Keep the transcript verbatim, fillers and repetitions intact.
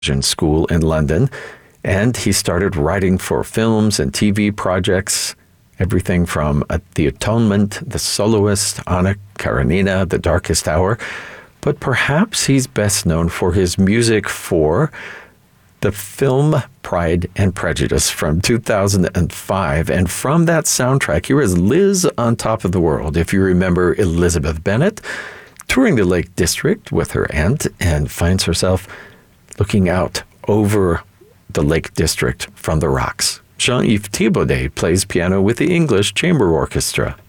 school in London, and he started writing for films and T V projects, everything from uh, The Atonement, The Soloist, Anna Karenina, The Darkest Hour. But perhaps he's best known for his music for the film Pride and Prejudice from two thousand five. And from that soundtrack, here is Liz on Top of the World. If you remember Elizabeth Bennet touring the Lake District with her aunt and finds herself looking out over the Lake District from the rocks. Jean-Yves Thibaudet plays piano with the English Chamber Orchestra.